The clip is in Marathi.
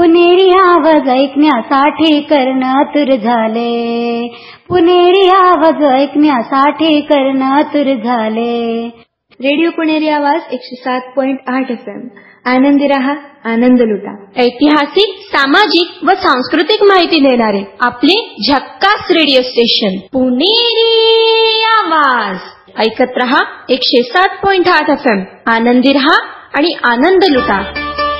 पुणेरी आवाज ऐकण्यासाठी कर्ण आतुर झाले. पुणेरी आवाज ऐकण्यासाठी कर्ण आतुर झाले. रेडिओ पुणेरी आवाज 107.8 FM. आनंदी रहा, आनंद लुटा. ऐतिहासिक, सामाजिक व सांस्कृतिक माहिती देणारे आपले झक्कास रेडिओ स्टेशन पुणेरी आवाज. ऐकत रहा 107.8 FM. आनंदी रहा आणि आनंद लुटा.